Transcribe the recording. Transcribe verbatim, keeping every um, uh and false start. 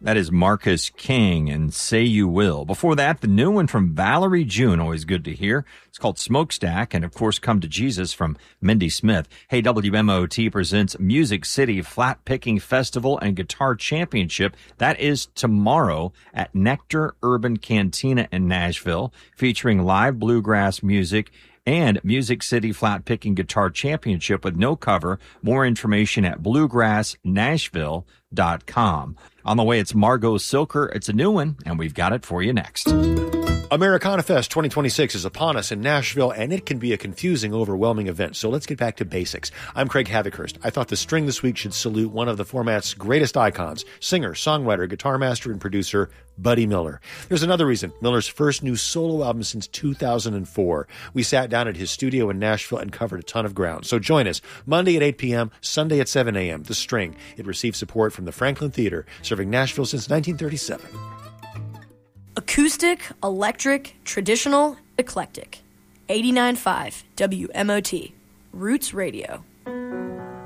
That is Marcus King and Say You Will. Before that, the new one from Valerie June, always good to hear. It's called Smokestack, and of course, Come to Jesus from Mindy Smith. Hey, W M O T presents Music City Flat Picking Festival and Guitar Championship. That is tomorrow at Nectar Urban Cantina in Nashville, featuring live bluegrass music and Music City Flat Picking Guitar Championship with no cover. More information at bluegrass nashville dot com. On the way, it's Margot Silker. It's a new one, and we've got it for you next. Americana Fest twenty twenty-six is upon us in Nashville, and it can be a confusing, overwhelming event. So let's get back to basics. I'm Craig Havikhurst. I thought the string this week should salute one of the format's greatest icons, singer, songwriter, guitar master, and producer, Buddy Miller. There's another reason, Miller's first new solo album since two thousand four. We sat down at his studio in Nashville and covered a ton of ground. So join us Monday at eight p.m., Sunday at seven a.m. The String. It received support from the Franklin Theater, serving Nashville since nineteen thirty-seven. Acoustic, electric, traditional, eclectic. eighty-nine point five W M O T. Roots Radio.